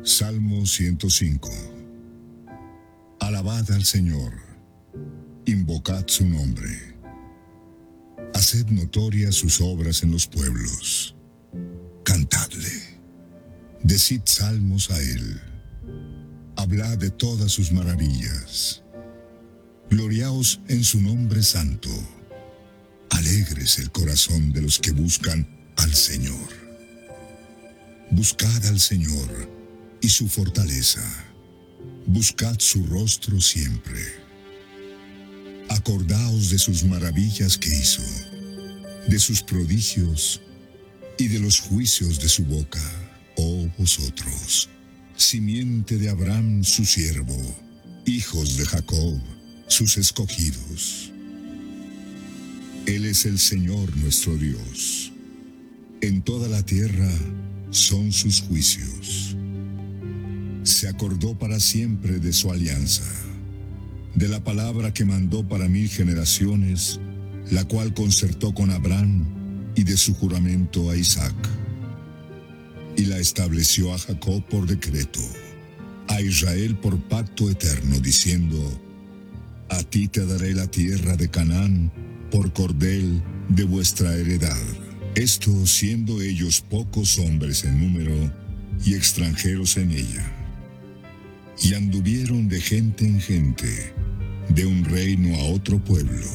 Salmo 105. Alabad al Señor, invocad su nombre. Haced notorias sus obras en los pueblos. Cantadle, decid salmos a él. Hablad de todas sus maravillas. Gloriaos en su nombre santo. Alegres el corazón de los que buscan al Señor. Buscad al Señor y su fortaleza. Buscad su rostro siempre. Acordaos de sus maravillas que hizo, de sus prodigios y de los juicios de su boca, oh vosotros, simiente de Abraham su siervo, hijos de Jacob, sus escogidos. Él es el Señor nuestro Dios. En toda la tierra son sus juicios. Se acordó para siempre de su alianza, de la palabra que mandó para 1000 generaciones, la cual concertó con Abraham, y de su juramento a Isaac. Y la estableció a Jacob por decreto, a Israel por pacto eterno, diciendo: a ti te daré la tierra de Canaán por cordel de vuestra heredad. Esto siendo ellos pocos hombres en número y extranjeros en ella. Y anduvieron de gente en gente, de un reino a otro pueblo.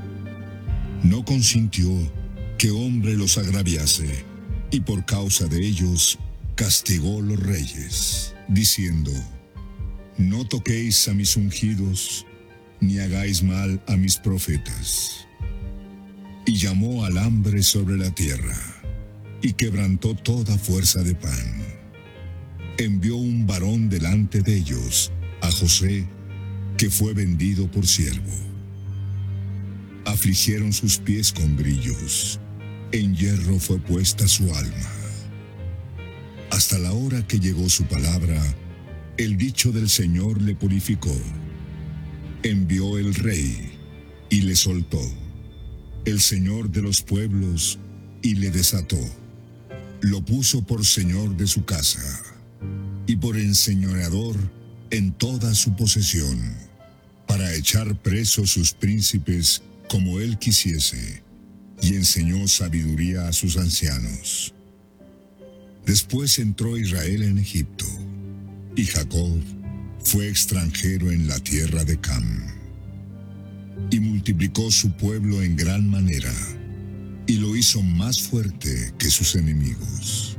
No consintió que hombre los agraviase, y por causa de ellos castigó los reyes, diciendo: no toquéis a mis ungidos, ni hagáis mal a mis profetas. Y llamó al hambre sobre la tierra, y quebrantó toda fuerza de pan. Envió un varón delante de ellos, a José, que fue vendido por siervo. Afligieron sus pies con grillos, en hierro fue puesta su alma. Hasta la hora que llegó su palabra, el dicho del Señor le purificó. Envió el rey, y le soltó, el Señor de los pueblos, y le desató. Lo puso por señor de su casa, y por enseñoreador en toda su posesión, para echar presos sus príncipes como él quisiese, y enseñó sabiduría a sus ancianos. Después entró Israel en Egipto, y Jacob fue extranjero en la tierra de Cam. Y multiplicó su pueblo en gran manera, y lo hizo más fuerte que sus enemigos.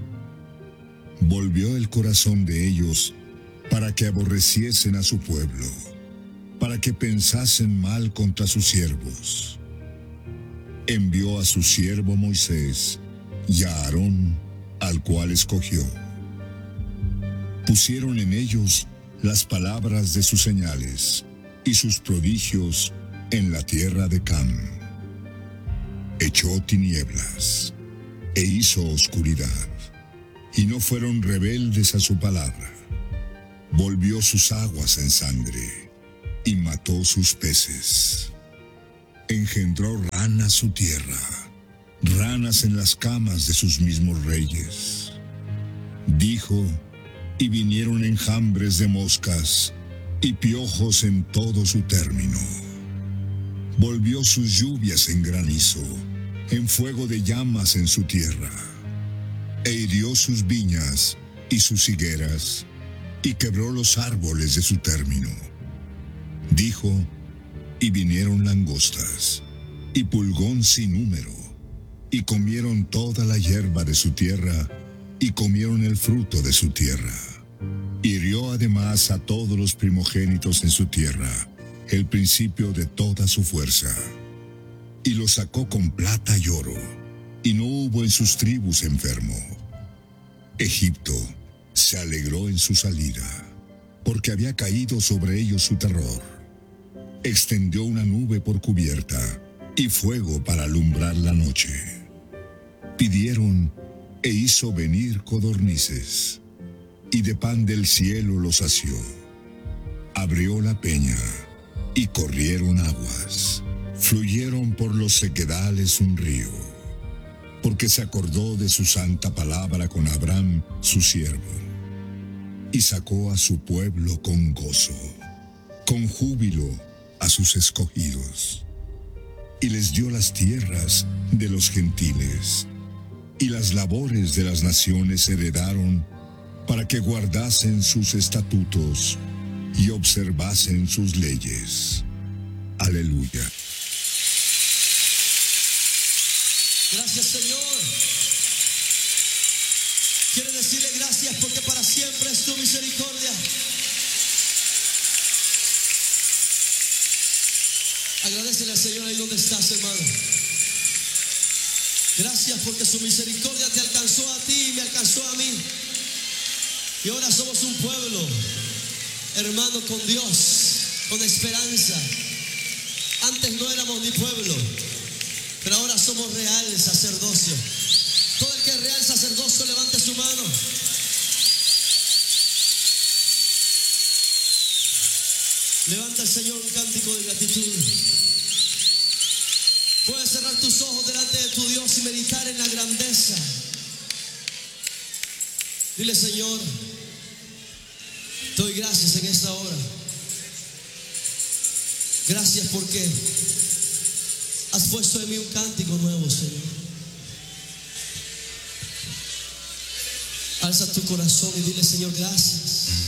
Volvió el corazón de ellos para que aborreciesen a su pueblo, para que pensasen mal contra sus siervos. Envió a su siervo Moisés y a Aarón, al cual escogió. Pusieron en ellos las palabras de sus señales y sus prodigios en la tierra de Cam. Echó tinieblas e hizo oscuridad, y no fueron rebeldes a su palabra. Volvió sus aguas en sangre, y mató sus peces. Engendró ranas su tierra, ranas en las camas de sus mismos reyes. Dijo, y vinieron enjambres de moscas, y piojos en todo su término. Volvió sus lluvias en granizo, en fuego de llamas en su tierra. E hirió sus viñas y sus higueras, y quebró los árboles de su término. Dijo, y vinieron langostas, y pulgón sin número, y comieron toda la hierba de su tierra, y comieron el fruto de su tierra. Hirió además a todos los primogénitos en su tierra, el principio de toda su fuerza. Y lo sacó con plata y oro, y no hubo en sus tribus enfermo. Egipto se alegró en su salida, porque había caído sobre ellos su terror. Extendió una nube por cubierta, y fuego para alumbrar la noche. Pidieron, e hizo venir codornices, y de pan del cielo los sació. Abrió la peña, y corrieron aguas, fluyeron por los sequedales un río, porque se acordó de su santa palabra con Abraham, su siervo. y sacó a su pueblo con gozo, con júbilo a sus escogidos, y les dio las tierras de los gentiles, y las labores de las naciones heredaron, para que guardasen sus estatutos y observasen sus leyes. Aleluya. Gracias, Señor. Quiero decirle gracias porque para siempre es tu misericordia. Agradecele al Señor ahí donde estás, hermano. Gracias porque su misericordia te alcanzó a ti y me alcanzó a mí. Y ahora somos un pueblo, hermano, con Dios, con esperanza. Antes no éramos ni pueblo, pero ahora somos real sacerdocio. Todo el que es real sacerdocio, levante su mano. Levanta al Señor un cántico de gratitud. Puedes cerrar tus ojos delante de tu Dios y meditar en la grandeza. Dile: Señor, te doy gracias en esta hora. Gracias porque has puesto en mí un cántico nuevo, Señor. Alza tu corazón y dile: Señor, gracias.